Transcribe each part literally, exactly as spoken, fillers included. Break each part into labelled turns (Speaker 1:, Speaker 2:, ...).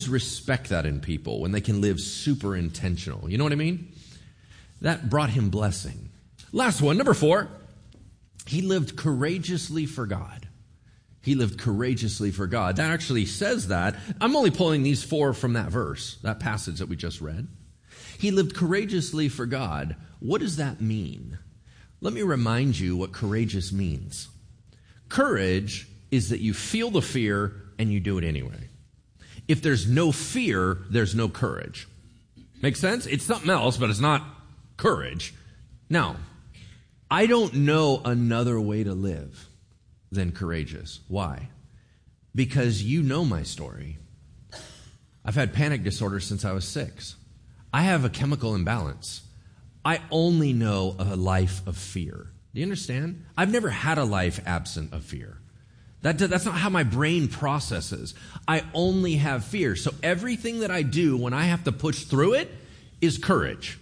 Speaker 1: respect that in people when they can live super intentional. You know what I mean? That brought him blessing. Last one, number four. He lived courageously for God. He lived courageously for God. That actually says that. I'm only pulling these four from that verse, that passage that we just read. He lived courageously for God. What does that mean? Let me remind you what courageous means. Courage is that you feel the fear and you do it anyway. If there's no fear, there's no courage. Make sense? It's something else, but it's not courage. Now, I don't know another way to live than courageous. Why? Because you know my story. I've had panic disorder since I was six. I have a chemical imbalance. I only know a life of fear. Do you understand? I've never had a life absent of fear. That, that's not how my brain processes. I only have fear. So everything that I do when I have to push through it is courage.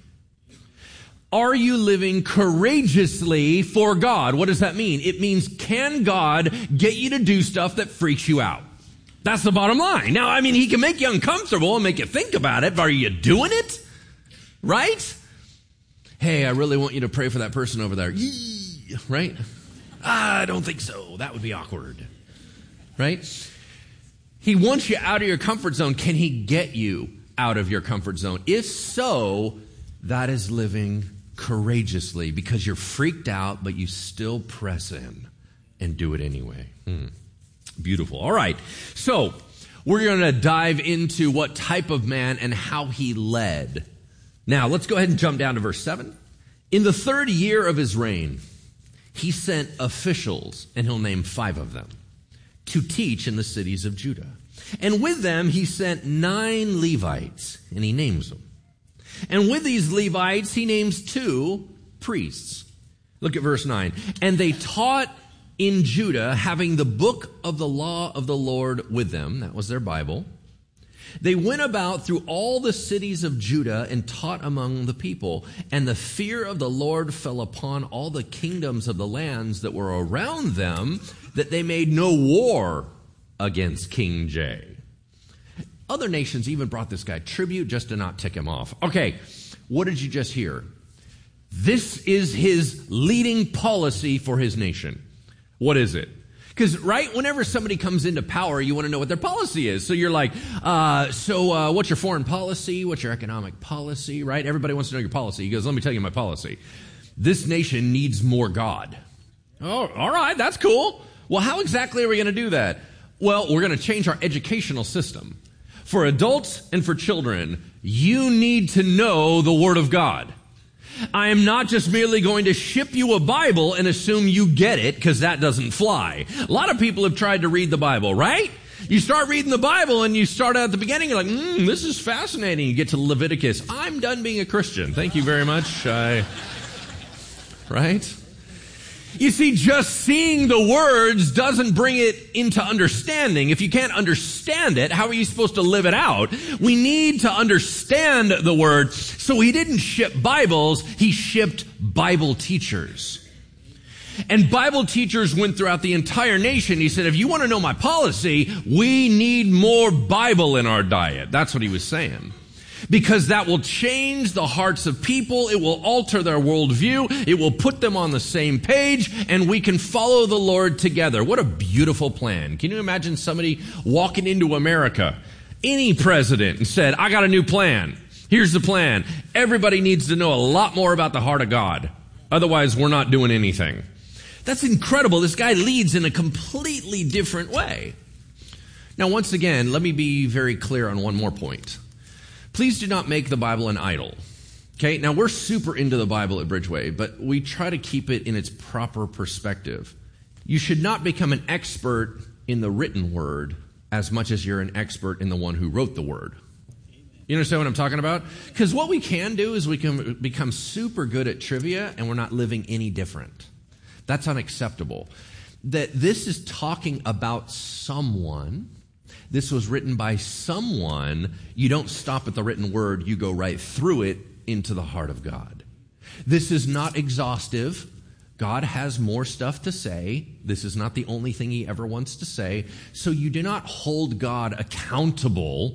Speaker 1: Are you living courageously for God? What does that mean? It means, can God get you to do stuff that freaks you out? That's the bottom line. Now, I mean, he can make you uncomfortable and make you think about it, but are you doing it? Right? Hey, I really want you to pray for that person over there. Yee, right? I don't think so. That would be awkward. Right? He wants you out of your comfort zone. Can he get you out of your comfort zone? If so, that is living courageously because you're freaked out, but you still press in and do it anyway. Hmm. Beautiful. All right. So we're going to dive into what type of man and how he led. Now, let's go ahead and jump down to verse seven. In the third year of his reign, he sent officials, and he'll name five of them, to teach in the cities of Judah. And with them, he sent nine Levites, and he names them. And with these Levites, he names two priests. Look at verse nine. And they taught in Judah, having the book of the law of the Lord with them. That was their Bible. They went about through all the cities of Judah and taught among the people. And the fear of the Lord fell upon all the kingdoms of the lands that were around them, that they made no war against King J. Other nations even brought this guy tribute just to not tick him off. Okay, what did you just hear? This is his leading policy for his nation. What is it? Because, right, whenever somebody comes into power, you want to know what their policy is. So you're like, uh, so uh, what's your foreign policy? What's your economic policy, right? Everybody wants to know your policy. He goes, let me tell you my policy. This nation needs more God. Oh, all right, that's cool. Well, how exactly are we going to do that? Well, we're going to change our educational system. For adults and for children, you need to know the Word of God. I am not just merely going to ship you a Bible and assume you get it, because that doesn't fly. A lot of people have tried to read the Bible, right? You start reading the Bible and you start out at the beginning, you're like, mm, this is fascinating. You get to Leviticus. I'm done being a Christian. Thank you very much. I, right? You see, just seeing the words doesn't bring it into understanding. If you can't understand it, how are you supposed to live it out? We need to understand the word. So he didn't ship Bibles, he shipped Bible teachers. And Bible teachers went throughout the entire nation. He said, if you want to know my policy, we need more Bible in our diet. That's what he was saying. Because that will change the hearts of people. It will alter their worldview. It will put them on the same page, and we can follow the Lord together. What a beautiful plan. Can you imagine somebody walking into America, any president, and said, I got a new plan. Here's the plan. Everybody needs to know a lot more about the heart of God. Otherwise, we're not doing anything. That's incredible. This guy leads in a completely different way. Now, once again, let me be very clear on one more point. Please do not make the Bible an idol. Okay, now we're super into the Bible at Bridgeway, but we try to keep it in its proper perspective. You should not become an expert in the written word as much as you're an expert in the one who wrote the word. You understand what I'm talking about? Because what we can do is we can become super good at trivia and we're not living any different. That's unacceptable. That this is talking about someone. This was written by someone. You don't stop at the written word. You go right through it into the heart of God. This is not exhaustive. God has more stuff to say. This is not the only thing he ever wants to say. So you do not hold God accountable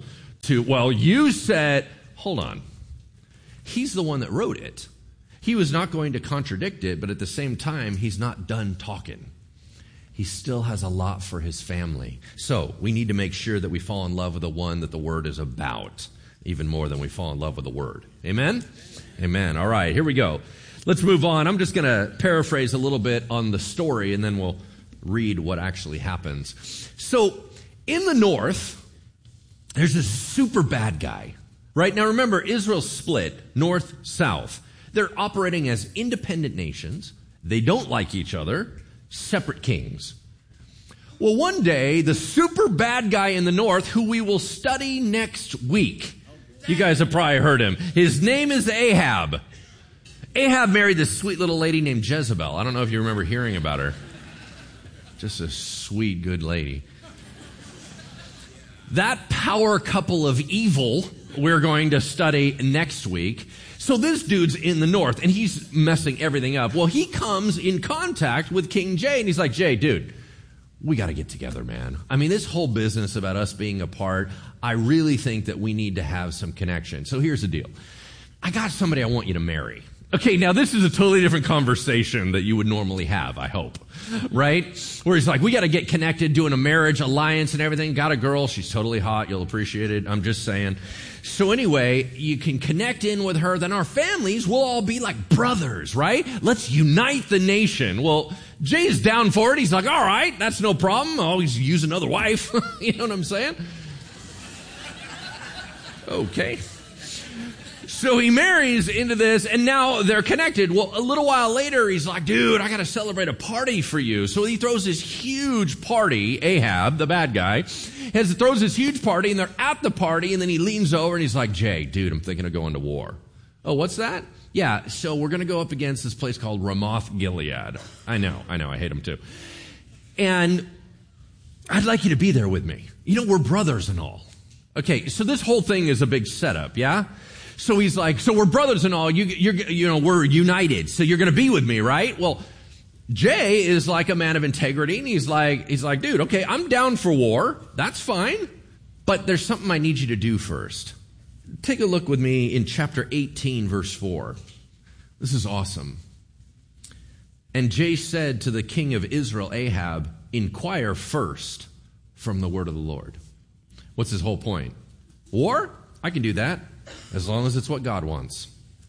Speaker 1: to, well, you said, hold on. He's the one that wrote it. He was not going to contradict it, but at the same time, he's not done talking. He still has a lot for his family. So we need to make sure that we fall in love with the one that the word is about, even more than we fall in love with the word. Amen? Amen. All right, here we go. Let's move on. I'm just going to paraphrase a little bit on the story, and then we'll read what actually happens. So in the north, there's this super bad guy. Right? Now remember, Israel's split, north, south. They're operating as independent nations. They don't like each other. Separate kings. Well, one day, the super bad guy in the north, who we will study next week, you guys have probably heard him. His name is Ahab. Ahab married this sweet little lady named Jezebel. I don't know if you remember hearing about her. Just a sweet, good lady. That power couple of evil we're going to study next week. So this dude's in the north, and he's messing everything up. Well, he comes in contact with King Jay, and he's like, Jay, dude, we got to get together, man. I mean, this whole business about us being apart, I really think that we need to have some connection. So here's the deal. I got somebody I want you to marry. Okay, now this is a totally different conversation that you would normally have, I hope, right? Where he's like, we got to get connected, doing a marriage alliance and everything. Got a girl, she's totally hot, you'll appreciate it, I'm just saying. So anyway, you can connect in with her, then our families will all be like brothers, right? Let's unite the nation. Well, Jay's down for it. He's like, all right, that's no problem. I'll always use another wife. You know what I'm saying? Okay. So he marries into this, and now they're connected. Well, a little while later, he's like, dude, I got to celebrate a party for you. So he throws this huge party. Ahab, the bad guy, has throws this huge party, and they're at the party, and then he leans over, and he's like, Jay, dude, I'm thinking of going to war. Oh, what's that? Yeah, so we're going to go up against this place called Ramoth Gilead. I know, I know, I hate them too. And I'd like you to be there with me. You know, we're brothers and all. Okay, so this whole thing is a big setup, yeah? So he's like, so we're brothers and all, you, you're, you know, we're united, so you're going to be with me, right? Well, Jay is like a man of integrity, and he's like, he's like, dude, okay, I'm down for war. That's fine. But there's something I need you to do first. Take a look with me in chapter eighteen, verse four. This is awesome. And Jay said to the king of Israel, Ahab, inquire first from the word of the Lord. What's his whole point? War? I can do that, as long as it's what God wants.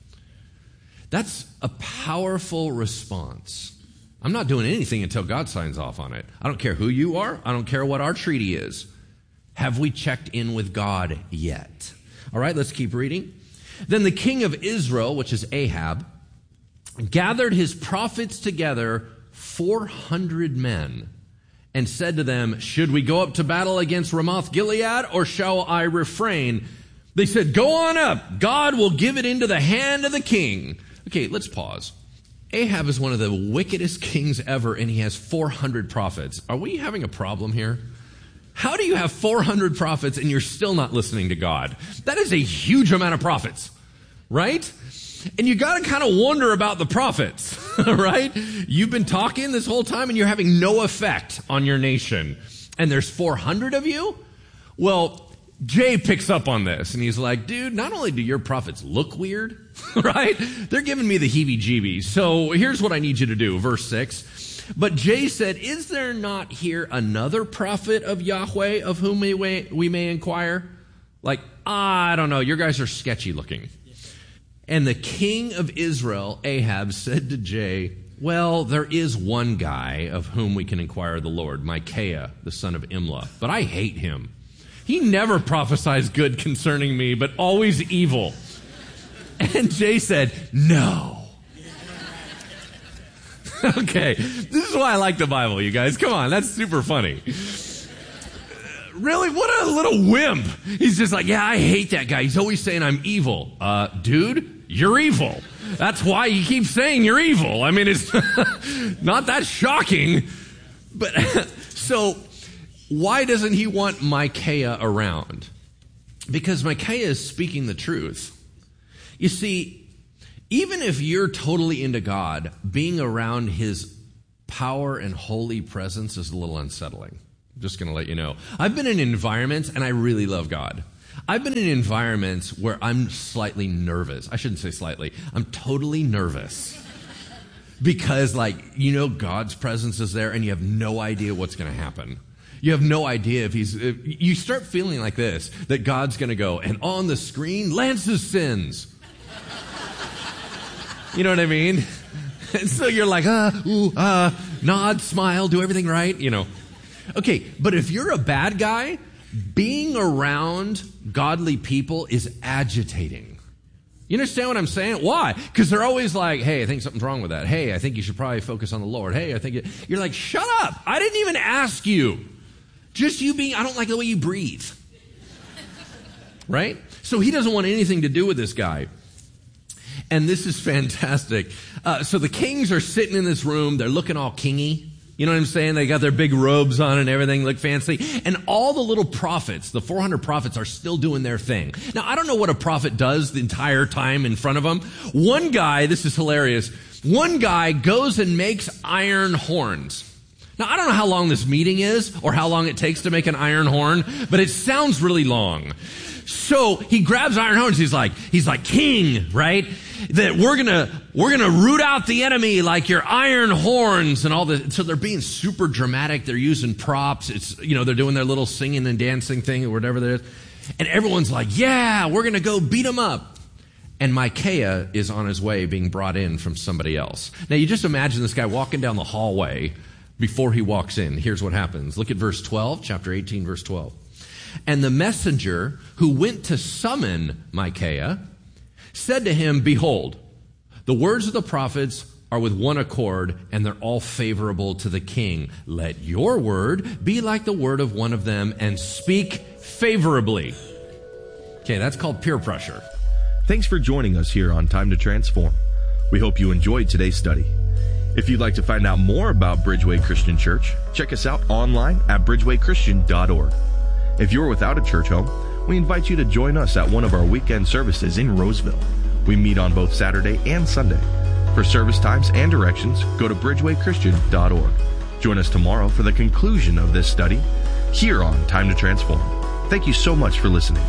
Speaker 1: That's a powerful response. I'm not doing anything until God signs off on it. I don't care who you are. I don't care what our treaty is. Have we checked in with God yet? All right, let's keep reading. Then the king of Israel, which is Ahab, gathered his prophets together, four hundred men, and said to them, should we go up to battle against Ramoth Gilead, or shall I refrain? They said, go on up. God will give it into the hand of the king. Okay, let's pause. Ahab is one of the wickedest kings ever, and he has four hundred prophets. Are we having a problem here? How do you have four hundred prophets and you're still not listening to God? That is a huge amount of prophets, right? And you got to kind of wonder about the prophets, right? You've been talking this whole time and you're having no effect on your nation. And there's four hundred of you? Well, Jay picks up on this, and he's like, dude, not only do your prophets look weird, right? They're giving me the heebie-jeebies. So here's what I need you to do, verse six. But Jay said, is there not here another prophet of Yahweh of whom we may, we may inquire? Like, I don't know, your guys are sketchy looking. And the king of Israel, Ahab, said to Jay, well, there is one guy of whom we can inquire the Lord, Micaiah, the son of Imlah, but I hate him. He never prophesies good concerning me, but always evil. And Jay said, no. Okay, this is why I like the Bible, you guys. Come on, that's super funny. Really? What a little wimp. He's just like, yeah, I hate that guy. He's always saying I'm evil. Uh, dude, you're evil. That's why he keeps saying you're evil. I mean, it's not that shocking. But so... why doesn't he want Micaiah around? Because Micaiah is speaking the truth. You see, even if you're totally into God, being around his power and holy presence is a little unsettling. I'm just going to let you know. I've been in environments, and I really love God. I've been in environments where I'm slightly nervous. I shouldn't say slightly. I'm totally nervous. Because, like, you know God's presence is there and you have no idea what's going to happen. You have no idea if he's... If, you start feeling like this, that God's going to go, and on the screen, Lance's sins. You know what I mean? And so you're like, uh, ooh, uh, nod, smile, do everything right, you know. Okay, but if you're a bad guy, being around godly people is agitating. You understand what I'm saying? Why? Because they're always like, hey, I think something's wrong with that. Hey, I think you should probably focus on the Lord. Hey, I think... It... You're like, shut up. I didn't even ask you. Just you being... I don't like the way you breathe. Right? So he doesn't want anything to do with this guy. And this is fantastic. Uh, so the kings are sitting in this room. They're looking all kingy. You know what I'm saying? They got their big robes on and everything, look fancy. And all the little prophets, the four hundred prophets, are still doing their thing. Now, I don't know what a prophet does the entire time in front of them. One guy, this is hilarious, one guy goes and makes iron horns. Now, I don't know how long this meeting is or how long it takes to make an iron horn, but it sounds really long. So he grabs iron horns. He's like, he's like, king, right? That we're gonna, we're gonna root out the enemy like your iron horns and all the, so they're being super dramatic. They're using props. It's, you know, they're doing their little singing and dancing thing or whatever there is. And everyone's like, yeah, we're gonna go beat them up. And Micaiah is on his way being brought in from somebody else. Now you just imagine this guy walking down the hallway before he walks in. Here's what happens. Look at verse twelve, chapter eighteen, verse twelve. And the messenger who went to summon Micaiah said to him, behold, the words of the prophets are with one accord, and they're all favorable to the king. Let your word be like the word of one of them, and speak favorably. Okay, that's called peer pressure.
Speaker 2: Thanks for joining us here on Time to Transform. We hope you enjoyed today's study. If you'd like to find out more about Bridgeway Christian Church, check us out online at bridgeway christian dot org. If you're without a church home, we invite you to join us at one of our weekend services in Roseville. We meet on both Saturday and Sunday. For service times and directions, go to bridgeway christian dot org. Join us tomorrow for the conclusion of this study here on Time to Transform. Thank you so much for listening.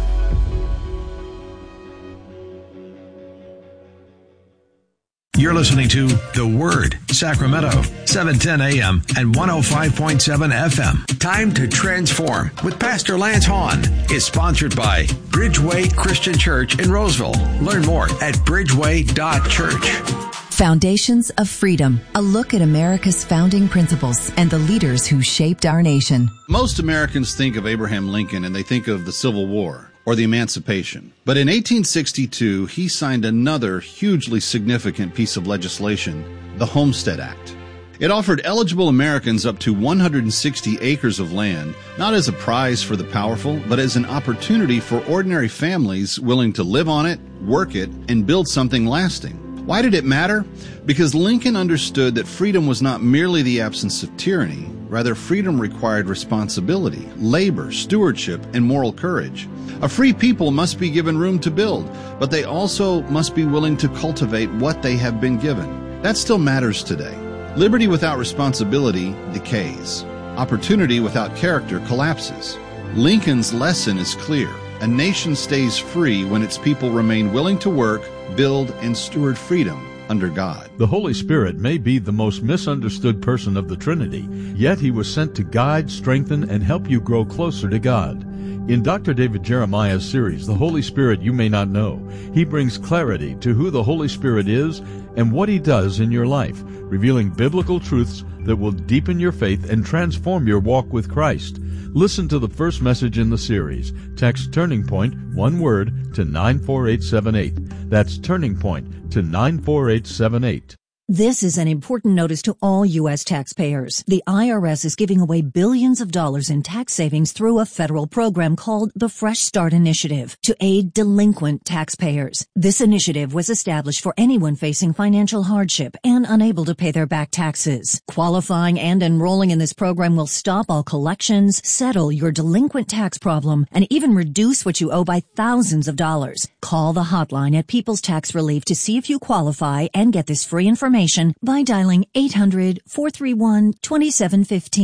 Speaker 3: You're listening to The Word, Sacramento, seven ten a.m. and one oh five point seven F M. Time to Transform with Pastor Lance Hahn is sponsored by Bridgeway Christian Church in Roseville. Learn more at bridgeway dot church.
Speaker 4: Foundations of Freedom, a look at America's founding principles and the leaders who shaped our nation.
Speaker 5: Most Americans think of Abraham Lincoln and they think of the Civil War or the Emancipation. But in eighteen sixty-two, he signed another hugely significant piece of legislation, the Homestead Act. It offered eligible Americans up to one hundred sixty acres of land, not as a prize for the powerful, but as an opportunity for ordinary families willing to live on it, work it, and build something lasting. Why did it matter? Because Lincoln understood that freedom was not merely the absence of tyranny. Rather, freedom required responsibility, labor, stewardship, and moral courage. A free people must be given room to build, but they also must be willing to cultivate what they have been given. That still matters today. Liberty without responsibility decays. Opportunity without character collapses. Lincoln's lesson is clear. A nation stays free when its people remain willing to work, build, and steward freedom under God.
Speaker 6: The Holy Spirit may be the most misunderstood person of the Trinity, yet he was sent to guide, strengthen, and help you grow closer to God. In Doctor David Jeremiah's series, The Holy Spirit You May Not Know, he brings clarity to who the Holy Spirit is and what he does in your life, revealing biblical truths that will deepen your faith and transform your walk with Christ. Listen to the first message in the series. Text Turning Point, one word, to nine four eight seven eight. That's Turning Point to nine four eight seven eight.
Speaker 4: This is an important notice to all U S taxpayers. The I R S is giving away billions of dollars in tax savings through a federal program called the Fresh Start Initiative to aid delinquent taxpayers. This initiative was established for anyone facing financial hardship and unable to pay their back taxes. Qualifying and enrolling in this program will stop all collections, settle your delinquent tax problem, and even reduce what you owe by thousands of dollars. Call the hotline at People's Tax Relief to see if you qualify and get this free information by dialing eight hundred, four three one, two seven one five.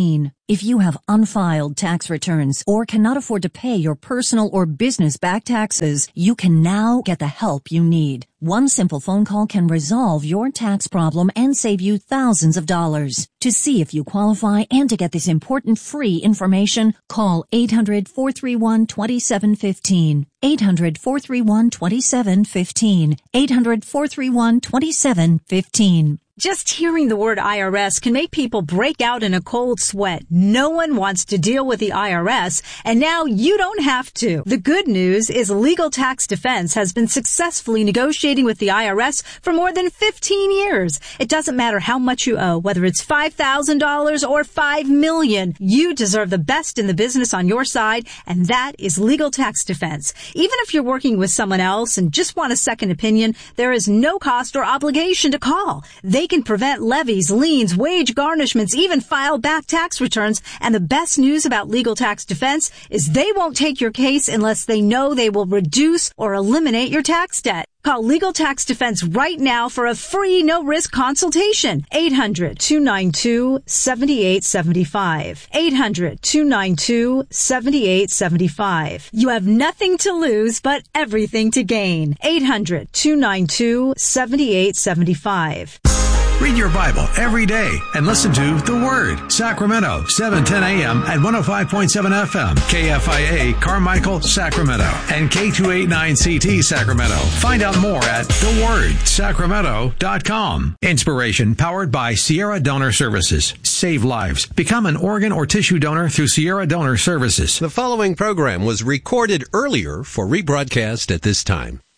Speaker 4: If you have unfiled tax returns or cannot afford to pay your personal or business back taxes, you can now get the help you need. One simple phone call can resolve your tax problem and save you thousands of dollars. To see if you qualify and to get this important free information, call eight hundred, four three one, two seven one five. eight hundred, four three one, two seven one five. eight hundred, four three one, two seven one five.
Speaker 7: Just hearing the word I R S can make people break out in a cold sweat. No one wants to deal with the I R S, and now you don't have to. The good news is Legal Tax Defense has been successfully negotiating with the I R S for more than fifteen years. It doesn't matter how much you owe, whether it's five thousand dollars or five million dollars. You deserve the best in the business on your side, and that is Legal Tax Defense. Even if you're working with someone else and just want a second opinion, there is no cost or obligation to call. They can prevent levies, liens, wage garnishments, even file back tax returns. And the best news about Legal Tax Defense is they won't take your case unless they know they will reduce or eliminate your tax debt. Call Legal Tax Defense right now for a free, no-risk consultation. eight hundred, two nine two, seven eight seven five. eight hundred, two nine two, seven eight seven five. You have nothing to lose but everything to gain. eight hundred, two nine two, seven eight seven five.
Speaker 3: Read your Bible every day and listen to The Word. Sacramento, seven ten a.m. at one oh five point seven F M. K F I A, Carmichael, Sacramento. And K two eighty-nine C T, Sacramento. Find out more at the word sacramento dot com. Inspiration powered by Sierra Donor Services. Save lives. Become an organ or tissue donor through Sierra Donor Services.
Speaker 8: The following program was recorded earlier for rebroadcast at this time.